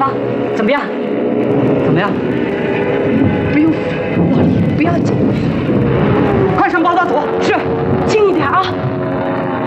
吧，怎么样？怎么样？不用往里，不要紧。快上报道组。是，轻一点啊。